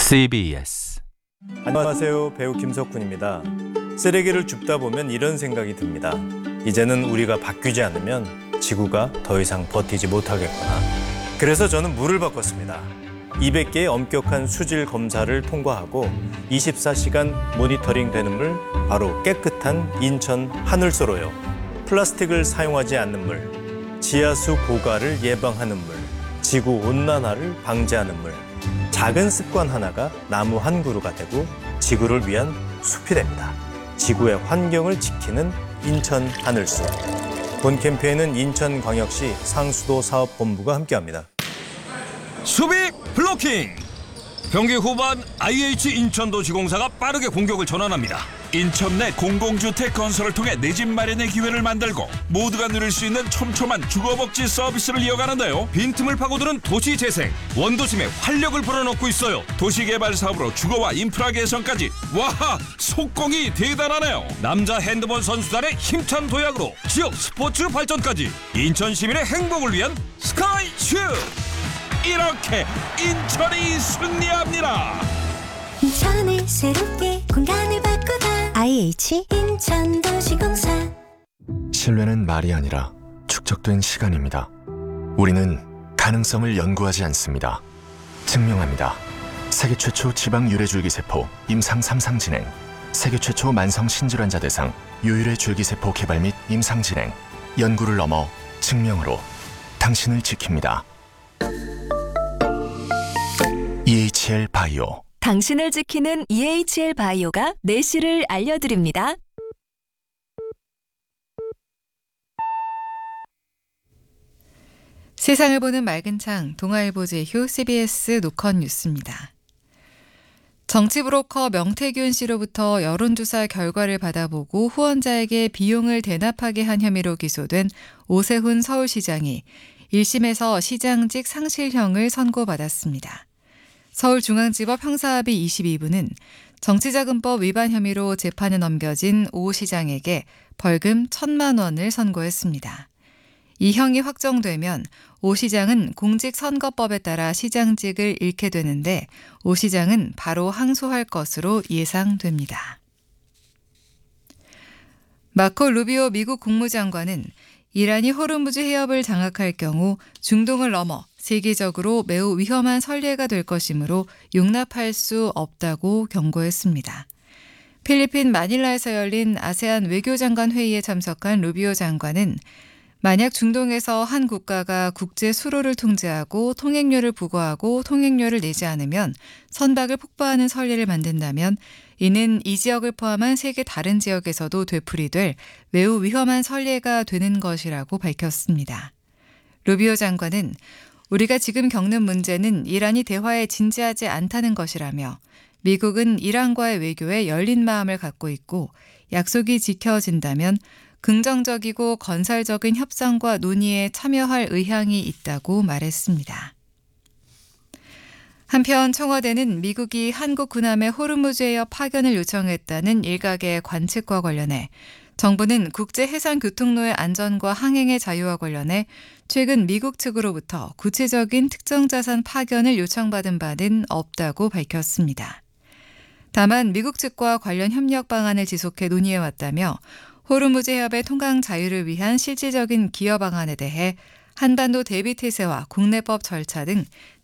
CBS. 안녕하세요. 배우 김석훈입니다. 쓰레기를 줍다 보면 이런 생각이 듭니다. 이제는 우리가 바뀌지 않으면 지구가 더 이상 버티지 못하겠구나. 그래서 저는 물을 바꿨습니다. 200개의 엄격한 수질 검사를 통과하고 24시간 모니터링 되는 물, 바로 깨끗한 인천 하늘소로요. 플라스틱을 사용하지 않는 물, 지하수 고갈을 예방하는 물, 지구 온난화를 방지하는 물. 작은 습관 하나가 나무 한 그루가 되고 지구를 위한 숲이 됩니다. 지구의 환경을 지키는 인천 하늘소. 본 캠페인은 인천광역시 상수도 사업본부가 함께합니다. 수비 블로킹! 경기 후반 IH 인천도시공사가 빠르게 공격을 전환합니다. 인천 내 공공주택 건설을 통해 내 집 마련의 기회를 만들고 모두가 누릴 수 있는 촘촘한 주거복지 서비스를 이어가는데요. 빈틈을 파고드는 도시재생, 원도심에 활력을 불어넣고 있어요. 도시개발 사업으로 주거와 인프라 개선까지. 와, 속공이 대단하네요. 남자 핸드볼 선수단의 힘찬 도약으로 지역 스포츠 발전까지. 인천 시민의 행복을 위한 스카이슈! 이렇게 인천이 승리합니다. 인천을 새롭게 공간을 바꾸다 IH 인천도시공사. 신뢰는 말이 아니라 축적된 시간입니다. 우리는 가능성을 연구하지 않습니다. 증명합니다. 세계 최초 지방 유래줄기세포 임상 3상 진행, 세계 최초 만성 신질환자 대상 유일의 줄기세포 개발 및 임상 진행. 연구를 넘어 증명으로 당신을 지킵니다. EHL 바이오. 당신을 지키는 EHL 바이오가 내실을 알려드립니다. 세상을 보는 맑은 창, 동아일보 제휴 CBS 노컷 뉴스입니다. 정치 브로커 명태균 씨로부터 여론조사 결과를 받아보고 후원자에게 비용을 대납하게 한 혐의로 기소된 오세훈 서울시장이 1심에서 시장직 상실형을 선고받았습니다. 서울중앙지법 형사합의 22부는 정치자금법 위반 혐의로 재판에 넘겨진 오 시장에게 벌금 1,000만 원을 선고했습니다. 이 형이 확정되면 오 시장은 공직선거법에 따라 시장직을 잃게 되는데 오 시장은 바로 항소할 것으로 예상됩니다. 마코 루비오 미국 국무장관은 이란이 호르무즈 해협을 장악할 경우 중동을 넘어 세계적으로 매우 위험한 선례가 될 것이므로 용납할 수 없다고 경고했습니다. 필리핀 마닐라에서 열린 아세안 외교장관 회의에 참석한 루비오 장관은 만약 중동에서 한 국가가 국제 수로를 통제하고 통행료를 부과하고 통행료를 내지 않으면 선박을 폭파하는 선례를 만든다면 이는 이 지역을 포함한 세계 다른 지역에서도 되풀이될 매우 위험한 선례가 되는 것이라고 밝혔습니다. 루비오 장관은 우리가 지금 겪는 문제는 이란이 대화에 진지하지 않다는 것이라며 미국은 이란과의 외교에 열린 마음을 갖고 있고 약속이 지켜진다면 긍정적이고 건설적인 협상과 논의에 참여할 의향이 있다고 말했습니다. 한편 청와대는 미국이 한국 군함의 호르무즈 해협 파견을 요청했다는 일각의 관측과 관련해 정부는 국제해상교통로의 안전과 항행의 자유와 관련해 최근 미국 측으로부터 구체적인 특정 자산 파견을 요청받은 바는 없다고 밝혔습니다. 다만 미국 측과 관련 협력 방안을 지속해 논의해왔다며 호르무즈 해협의 통강 자유를 위한 실질적인 기여 방안에 대해 한반도 대비 태세와 국내법 절차 등